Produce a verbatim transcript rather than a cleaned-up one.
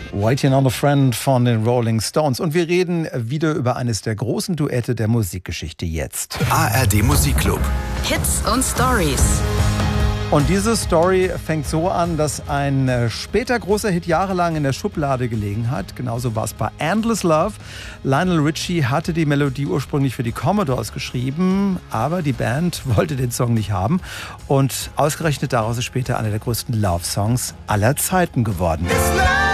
Waiting on a Friend von den Rolling Stones. Und wir reden wieder über eines der großen Duette der Musikgeschichte jetzt. A R D Musikclub. Hits und Stories. Und diese Story fängt so an, dass ein später großer Hit jahrelang in der Schublade gelegen hat. Genauso war es bei Endless Love. Lionel Richie hatte die Melodie ursprünglich für die Commodores geschrieben, aber die Band wollte den Song nicht haben. Und ausgerechnet daraus ist später einer der größten Love-Songs aller Zeiten geworden.